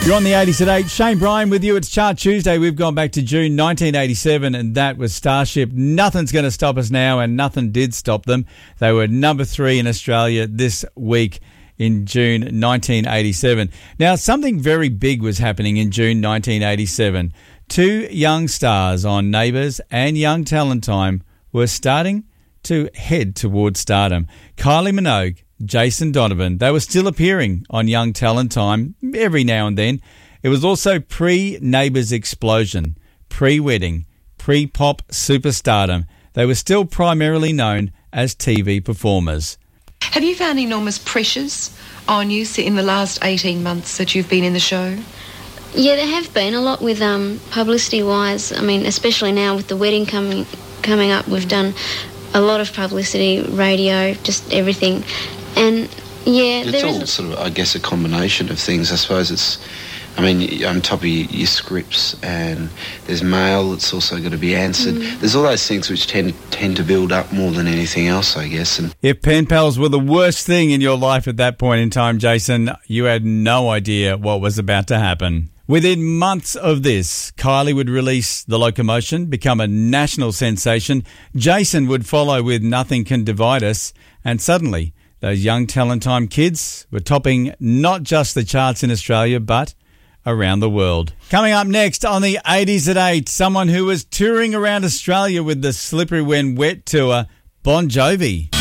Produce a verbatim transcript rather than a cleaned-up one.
You're on the eighties at eight. Shane Bryan with you. It's Chart Tuesday. We've gone back to June nineteen eighty-seven, and that was Starship. Nothing's going to stop us now, and nothing did stop them. They were number three in Australia this week in June nineteen eighty-seven. Now, something very big was happening in June nineteen eighty-seven. Two young stars on Neighbours and Young Talent Time were starting to head towards stardom. Kylie Minogue, Jason Donovan, they were still appearing on Young Talent Time every now and then. It was also pre-Neighbours explosion, pre-wedding, pre-pop superstardom. They were still primarily known as T V performers. Have you found enormous pressures on you in the last eighteen months that you've been in the show? Yeah, there have been a lot with um, publicity-wise. I mean, especially now with the wedding coming coming up, we've done a lot of publicity, radio, just everything. And, yeah... It's all sort of, I guess, a combination of things. I suppose it's... I mean, on top of your, your scripts, and there's mail that's also got to be answered. Mm. There's all those things which tend tend to build up more than anything else, I guess. And if pen pals were the worst thing in your life at that point in time, Jason, you had no idea what was about to happen. Within months of this, Kylie would release The Locomotion, become a national sensation. Jason would follow with Nothing Can Divide Us. And suddenly, those Young Talent Time kids were topping not just the charts in Australia, but around the world. Coming up next on the eighties at eight, someone who was touring around Australia with the Slippery When Wet tour, Bon Jovi.